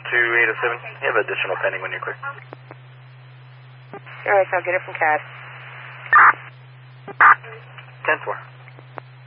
807. You have additional pending when you're clear. Alright, so I'll get it from CAD. 10-4.